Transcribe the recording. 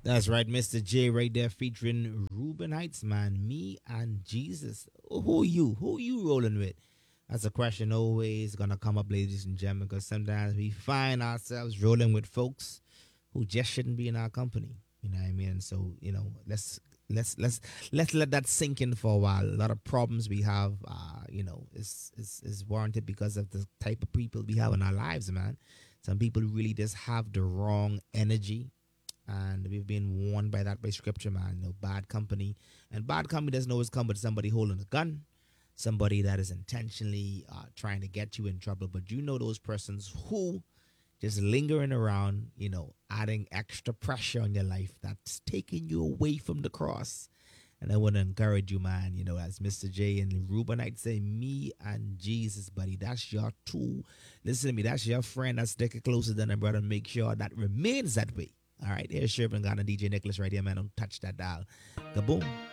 That's right, Mr. J right there featuring Ruben Heights, man. Me and Jesus. Who you? Who you rolling with? That's a question always gonna come up, ladies and gentlemen, because sometimes we find ourselves rolling with folks who just shouldn't be in our company. You know what I mean? And so, let's let's let's let that sink in for a while. A lot of problems we have, is warranted because of the type of people we have in our lives, man. Some people really just have the wrong energy, and we've been warned by that by scripture, man. Bad company, and bad company doesn't always come with somebody holding a gun, somebody that is intentionally trying to get you in trouble. But those persons who just lingering around, adding extra pressure on your life that's taking you away from the cross. And I want to encourage you, man, as Mr. J and Ruben, I'd say, me and Jesus, buddy, that's your tool. Listen to me, that's your friend that's sticking closer than a brother. Make sure that remains that way. All right, here's Sherman Ghana, DJ Nicholas right here, man. Don't touch that dial. Kaboom.